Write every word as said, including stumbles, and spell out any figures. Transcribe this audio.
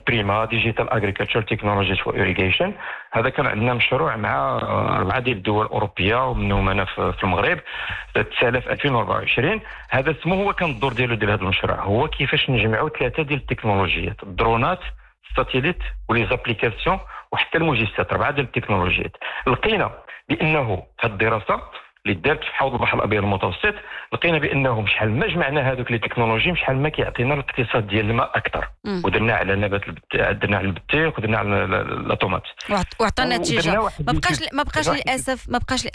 بريما ديجيتال اغريكولتشر تكنولوجي فور ايريغيشن. هذا كان عندنا مشروع مع اربعه ديال الدول الاوروبيه ومنهم انا في المغرب ثلاثة آلاف ألفين وأربعة وعشرين. هذا اسمه هو كان الدور ديالو ديال هذا المشروع هو كيفاش نجمعوا ثلاثه ديال التكنولوجيات: الدرونات، الساتيليت، ولي زابليكاسيون، وحتى المجسات. اربعه ديال التكنولوجيات. لقينا بانه في هذه الدراسه اللي دارت في حوض البحر الابيض المتوسط، لقينا بانه شحال ما جمعنا هذوك لي تكنولوجي شحال ما كيعطينا الاقتصاد ديال الماء اكثر. ودرنا على نبات البت... درنا على البطيخ ودرنا على الطوماط وعطى نتيجه. ما بقاش ما بقاش للاسف ما بقاش